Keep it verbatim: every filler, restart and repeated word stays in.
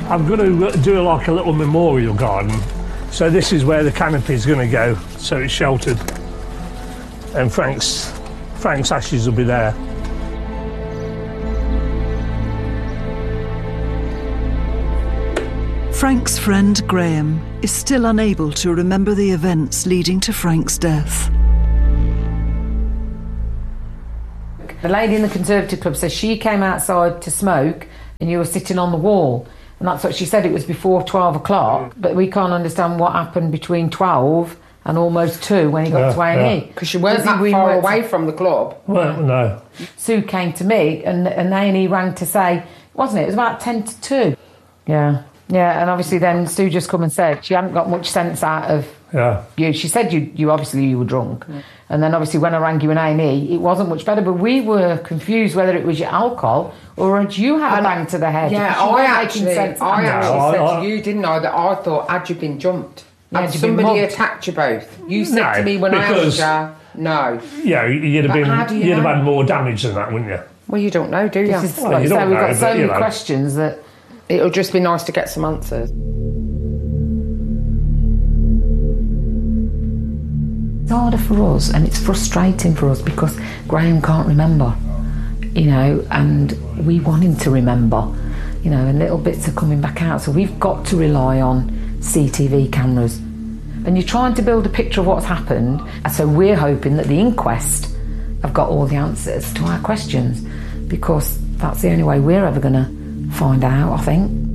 I'm going to do like a little memorial garden. So this is where the canopy is going to go, so it's sheltered. And Frank's, Frank's ashes will be there. Frank's friend Graham is still unable to remember the events leading to Frank's death. The lady in the Conservative Club says she came outside to smoke and you were sitting on the wall. And that's what she said, it was before twelve o'clock. But we can't understand what happened between twelve and almost two when he got yeah, to A and E. Because she weren't that far away from the club. Well, no. Sue came to me and, and A and E rang to say, wasn't it? It was about ten to two. Yeah. Yeah, and obviously then Sue just come and said she hadn't got much sense out of yeah. you. She said you, you obviously you were drunk. Yeah. And then obviously when I rang you in A and E, it wasn't much better, but we were confused whether it was your alcohol or had you had and, a bang to the head. Yeah, I actually, I actually no, said I, to you, didn't I, that I thought, had you been jumped? Yeah, had somebody attacked you both? You said no, to me when because, I asked you, no. Yeah, you'd have but been, you you'd know? have had more damage than that, wouldn't you? Well, you don't know, do you? Is, well, like you so don't we've know, got so but, many you know. questions that... It'll just be nice to get some answers. It's harder for us and it's frustrating for us because Graham can't remember, you know, and we want him to remember, you know, and little bits are coming back out. So we've got to rely on C C T V cameras. And you're trying to build a picture of what's happened. And so we're hoping that the inquest have got all the answers to our questions because that's the only way we're ever going to find out, I think.